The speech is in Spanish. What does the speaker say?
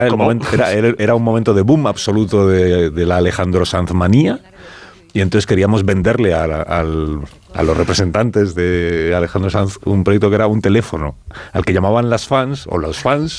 Era un momento de boom absoluto de la Alejandro Sanz manía. Y entonces queríamos venderle a los representantes de Alejandro Sanz un proyecto que era un teléfono al que llamaban las fans, o los fans,